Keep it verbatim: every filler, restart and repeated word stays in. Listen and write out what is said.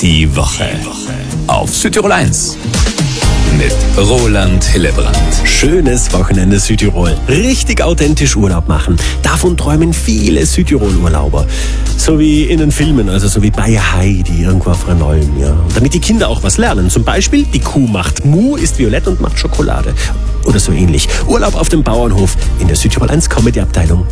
Die Woche auf Südtirol eins mit Roland Hillebrand. Schönes Wochenende Südtirol. Richtig authentisch Urlaub machen. Davon träumen viele Südtirol-Urlauber. So wie in den Filmen, also so wie bei Heidi irgendwo auf Rennolm. Ja. Und damit die Kinder auch was lernen. Zum Beispiel, die Kuh macht Mu, ist violett und macht Schokolade. Oder so ähnlich. Urlaub auf dem Bauernhof in der Südtirol eins Comedy-Abteilung.